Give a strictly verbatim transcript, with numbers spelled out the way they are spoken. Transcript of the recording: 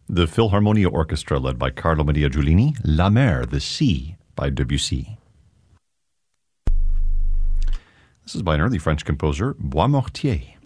The Philharmonia Orchestra, led by Carlo Maria Giulini, La Mer, the Sea, by Debussy. This is by an early French composer, Boismortier.